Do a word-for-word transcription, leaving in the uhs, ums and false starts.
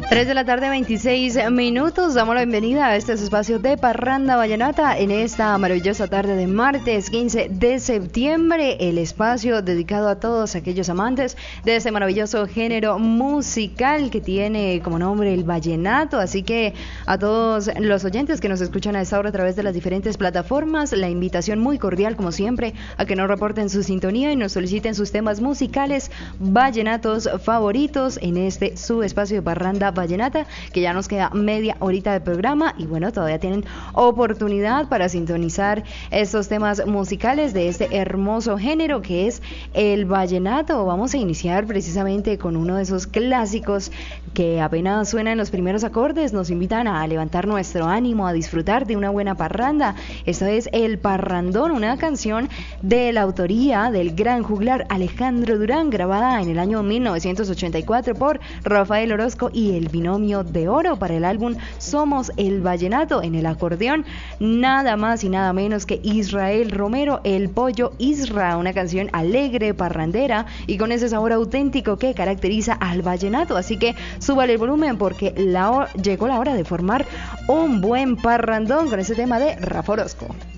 tres de la tarde, veintiséis minutos. Damos la bienvenida a este espacio de Parranda Vallenata en esta maravillosa tarde de martes quince de septiembre. El espacio dedicado a todos aquellos amantes de este maravilloso género musical que tiene como nombre el vallenato. Así que a todos los oyentes que nos escuchan a esta hora a través de las diferentes plataformas, la invitación muy cordial como siempre a que nos reporten su sintonía y nos soliciten sus temas musicales vallenatos favoritos en este su espacio de Parranda Vallenata, que ya nos queda media horita de programa y bueno, todavía tienen oportunidad para sintonizar estos temas musicales de este hermoso género que es el vallenato. Vamos a iniciar precisamente con uno de esos clásicos que apenas suenan los primeros acordes, nos invitan a levantar nuestro ánimo, a disfrutar de una buena parranda. Esto es El Parrandón, una canción de la autoría del gran juglar Alejandro Durán, grabada en el año mil novecientos ochenta y cuatro por Rafael Orozco y el Binomio de Oro para el álbum Somos el Vallenato. En el acordeón, nada más y nada menos que Israel Romero, el Pollo Isra, una canción alegre, parrandera y con ese sabor auténtico que caracteriza al vallenato. Así que súbale el volumen porque la llegó la hora de formar un buen parrandón con ese tema de Rafa Orozco.